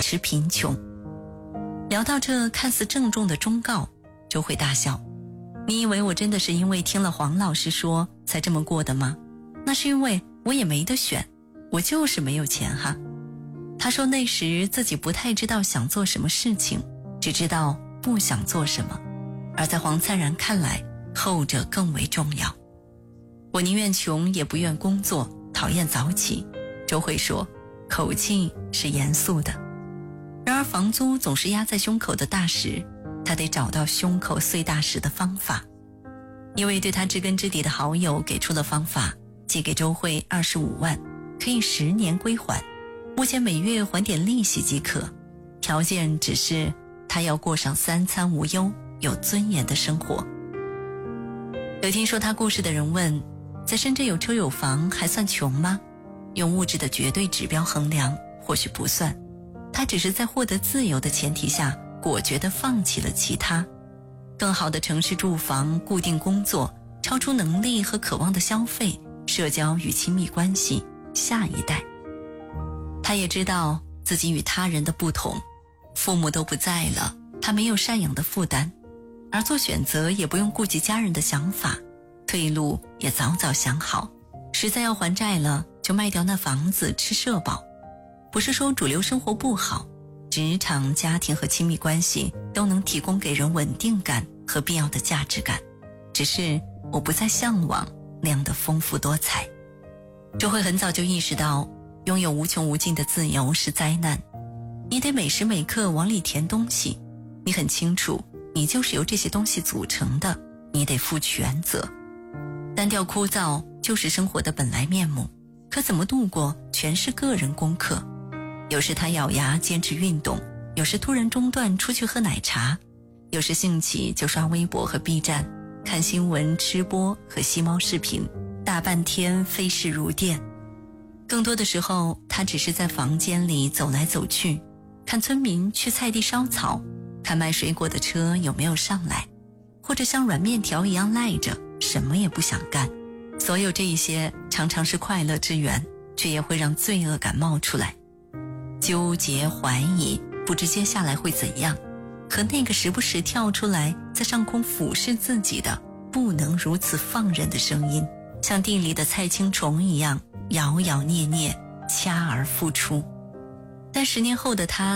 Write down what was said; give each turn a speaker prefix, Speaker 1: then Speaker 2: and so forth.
Speaker 1: 持贫穷。聊到这看似郑重的忠告，周慧大笑，你以为我真的是因为听了黄老师说才这么过的吗？那是因为我也没得选，我就是没有钱哈。他说那时自己不太知道想做什么事情，只知道不想做什么，而在黄灿然看来，后者更为重要。我宁愿穷也不愿工作，讨厌早起。周慧说，口气是严肃的。然而房租总是压在胸口的大石，他得找到胸口碎大石的方法。一位对他知根知底的好友给出了方法，借给周慧25万，可以10年归还，目前每月还点利息即可，条件只是他要过上3餐无忧、有尊严的生活。有听说他故事的人问，在深圳有车有房还算穷吗？用物质的绝对指标衡量或许不算，他只是在获得自由的前提下果决地放弃了其他。更好的城市住房、固定工作、超出能力和渴望的消费、社交与亲密关系、下一代。他也知道自己与他人的不同，父母都不在了，他没有赡养的负担，而做选择也不用顾及家人的想法，退路也早早想好，实在要还债了就卖掉那房子吃社保。不是说主流生活不好，职场、家庭和亲密关系都能提供给人稳定感和必要的价值感，只是我不再向往那样的丰富多彩。周慧很早就意识到，拥有无穷无尽的自由是灾难，你得每时每刻往里填东西，你很清楚你就是由这些东西组成的，你得负全责。单调枯燥就是生活的本来面目，可怎么度过全是个人功课。有时他咬牙坚持运动，有时突然中断出去喝奶茶，有时兴起就刷微博和 B 站，看新闻、吃播和吸猫视频，大半天飞逝如电。更多的时候，他只是在房间里走来走去，看村民去菜地烧草，看卖水果的车有没有上来，或者像软面条一样赖着，什么也不想干。所有这一些常常是快乐之源，却也会让罪恶感冒出来。纠结怀疑，不知接下来会怎样，和那个时不时跳出来在上空俯视自己的不能如此放任的声音，像地里的菜青虫一样摇摇捏捏，掐而复出。但10年后的他